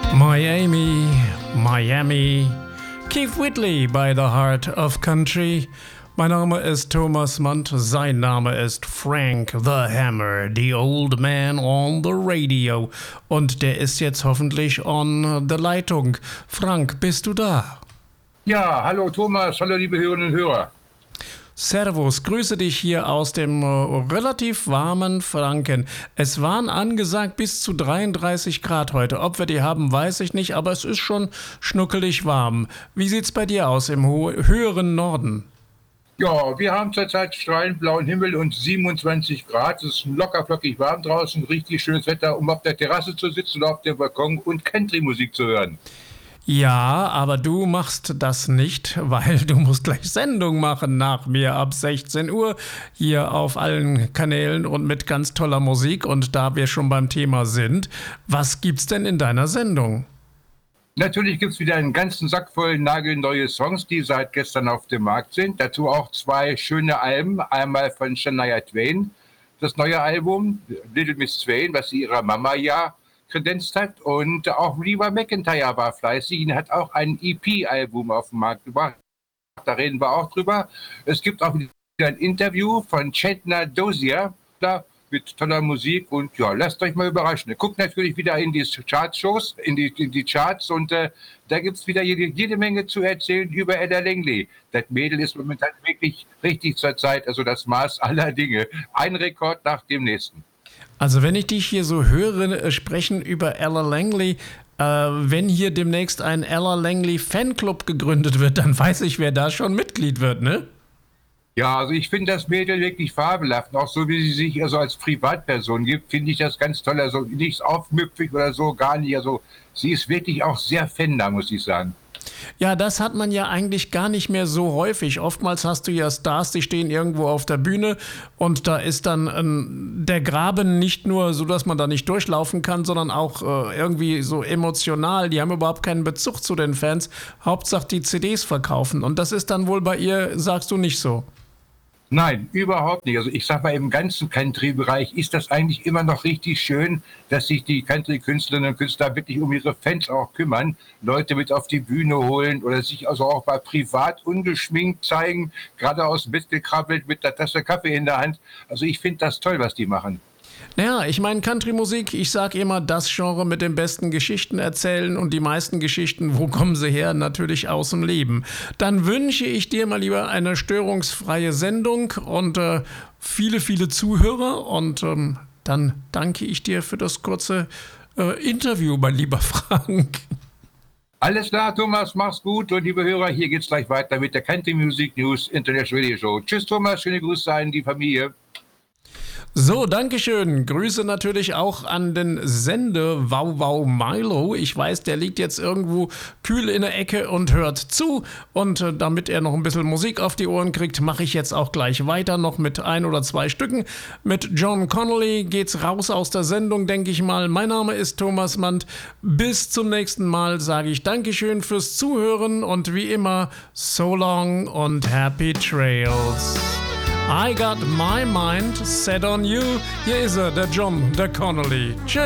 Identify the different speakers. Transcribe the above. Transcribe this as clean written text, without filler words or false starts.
Speaker 1: Miami, Miami, Keith Whitley by the Heart of Country. Mein Name ist Thomas Mann, sein Name ist Frank the Hammer, the old man on the radio. Und der ist jetzt hoffentlich on the Leitung. Frank, bist du da?
Speaker 2: Ja, hallo Thomas, hallo liebe Hörerinnen und Hörer.
Speaker 1: Servus, grüße dich hier aus dem relativ warmen Franken. Es waren angesagt bis zu 33 Grad heute. Ob wir die haben, weiß ich nicht, aber es ist schon schnuckelig warm. Wie sieht's bei dir aus im höheren Norden?
Speaker 2: Ja, wir haben zurzeit strahlend blauen Himmel und 27 Grad. Es ist locker flockig warm draußen, richtig schönes Wetter, um auf der Terrasse zu sitzen oder auf dem Balkon und Country-Musik zu hören.
Speaker 1: Ja, aber du machst das nicht, weil du musst gleich Sendung machen nach mir ab 16 Uhr hier auf allen Kanälen und mit ganz toller Musik. Und da wir schon beim Thema sind, was gibt's denn in deiner Sendung?
Speaker 2: Natürlich gibt es wieder einen ganzen Sack voll nagelneue Songs, die seit gestern auf dem Markt sind. Dazu auch zwei schöne Alben. Einmal von Shania Twain, das neue Album Little Miss Twain, was sie ihrer Mama ja kredenzt hat. Und auch Reba McEntire war fleißig und hat auch ein EP-Album auf den Markt gebracht. Da reden wir auch drüber. Es gibt auch wieder ein Interview von Chetna Dozier mit toller Musik. Und ja, lasst euch mal überraschen. Guckt natürlich wieder in die Chartshows, in die Charts. Und da gibt es wieder jede Menge zu erzählen über Ella Langley. Das Mädel ist momentan wirklich richtig zur Zeit. Also das Maß aller Dinge. Ein Rekord nach dem nächsten.
Speaker 1: Also wenn ich dich hier so höre sprechen über Ella Langley, wenn hier demnächst ein Ella Langley Fanclub gegründet wird, dann weiß ich, wer da schon Mitglied wird, ne?
Speaker 2: Ja, also ich finde das Mädel wirklich fabelhaft. Auch so, wie sie sich also als Privatperson gibt, finde ich das ganz toll. Also nichts aufmüpfig oder so, gar nicht. Also sie ist wirklich auch sehr Fender, muss ich sagen.
Speaker 1: Ja, das hat man ja eigentlich gar nicht mehr so häufig. Oftmals hast du ja Stars, die stehen irgendwo auf der Bühne und da ist dann der Graben nicht nur so, dass man da nicht durchlaufen kann, sondern auch irgendwie so emotional. Die haben überhaupt keinen Bezug zu den Fans. Hauptsache die CDs verkaufen. Und das ist dann wohl bei ihr, sagst du, nicht so.
Speaker 2: Nein, überhaupt nicht. Also ich sag mal, im ganzen Country-Bereich ist das eigentlich immer noch richtig schön, dass sich die Country-Künstlerinnen und Künstler wirklich um ihre Fans auch kümmern, Leute mit auf die Bühne holen oder sich also auch mal privat ungeschminkt zeigen, gerade aus dem Bett gekrabbelt mit einer Tasse Kaffee in der Hand. Also ich finde das toll, was die machen.
Speaker 1: Naja, ich meine Country-Musik, ich sage immer, das Genre mit den besten Geschichten erzählen und die meisten Geschichten, wo kommen sie her? Natürlich aus dem Leben. Dann wünsche ich dir mal lieber eine störungsfreie Sendung und viele, viele Zuhörer und dann danke ich dir für das kurze Interview, mein lieber Frank.
Speaker 2: Alles klar, Thomas, mach's gut und liebe Hörer, hier geht's gleich weiter mit der Country Music News International Radio Show. Tschüss Thomas, schöne Grüße an die Familie.
Speaker 1: So, Dankeschön. Grüße natürlich auch an den Sende Wow Wow Milo. Ich weiß, der liegt jetzt irgendwo kühl in der Ecke und hört zu. Und damit er noch ein bisschen Musik auf die Ohren kriegt, mache ich jetzt auch gleich weiter, noch mit 1 oder 2 Stücken. Mit John Connolly geht's raus aus der Sendung, denke ich mal. Mein Name ist Thomas Mann. Bis zum nächsten Mal sage ich Dankeschön fürs Zuhören und wie immer, so long und happy trails. I got my mind set on you. Hier ist er, der John, der Connolly. Tschüss.